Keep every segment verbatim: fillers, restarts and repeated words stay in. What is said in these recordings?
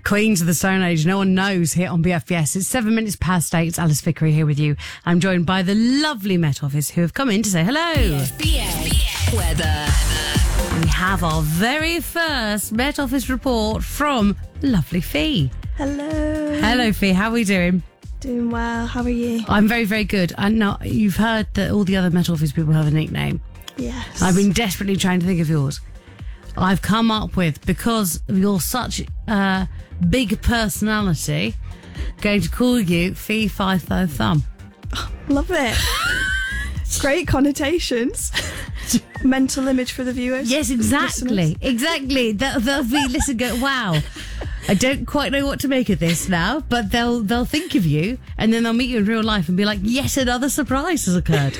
Queens of the Stone Age, no one knows here on B F B S. It's seven minutes past eight. It's Alice Vickery here with you. I'm joined by the lovely Met Office who have come in to say hello. B F B S weather. We have our very first Met Office report from lovely Fee. Hello. Hello, Fee. How are we doing? Doing well. How are you? I'm very, very good. I know you've heard that all the other Met Office people have a nickname. Yes. I've been desperately trying to think of yours. I've come up with, because you're such a big personality, going to call you Fee Five Tho Thumb. Love it. Great connotations. Mental image for the viewers. Yes, exactly. Listeners. Exactly. They'll, they'll be listen go, wow. I don't quite know what to make of this now, but they'll they'll think of you and then they'll meet you in real life and be like, yes, another surprise has occurred.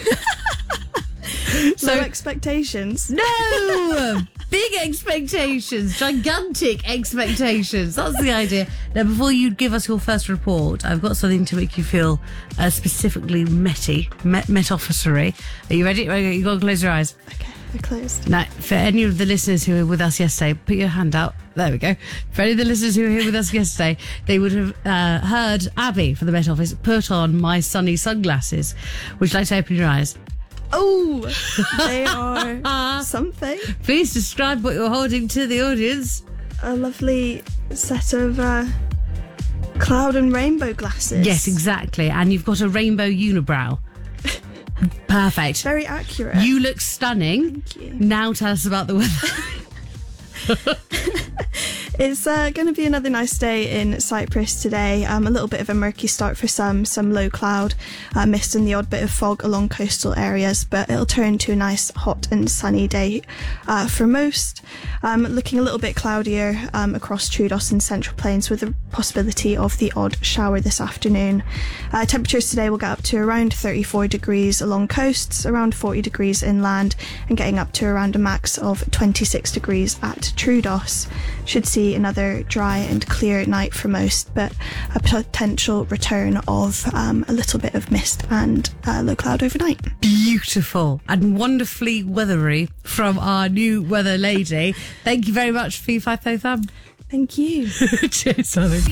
So Low expectations. No! Big expectations, gigantic expectations. That's the idea. Now, before you give us your first report, I've got something to make you feel uh, specifically metty, met, met officery. Are you ready? Okay, you got to close your eyes. Okay, they're closed. Now, for any of the listeners who were with us yesterday, put your hand out. There we go. For any of the listeners who were here with us yesterday, they would have uh, heard Abby from the Met Office put on my sunny sunglasses. Would you like to open your eyes? Oh, they are something. Please describe what you're holding to the audience. A lovely set of uh, cloud and rainbow glasses. Yes, exactly. And you've got a rainbow unibrow. Perfect. Very accurate. You look stunning. Thank you. Now tell us about the weather. It's uh, going to be another nice day in Cyprus today. Um, a little bit of a murky start for some, some low cloud, uh, mist and the odd bit of fog along coastal areas, but it'll turn to a nice hot and sunny day uh, for most. Um, looking a little bit cloudier um, across Troodos and Central Plains with the possibility of the odd shower this afternoon. Uh, temperatures today will get up to around thirty-four degrees along coasts, around forty degrees inland, and getting up to around a max of twenty-six degrees at Troodos. Should see another dry and clear night for most, but a potential return of um, a little bit of mist and uh, low cloud overnight. Beautiful and wonderfully weathery from our new weather lady. Thank you very much, Fee Five Tho Thumb. Thank you. Cheers, darling.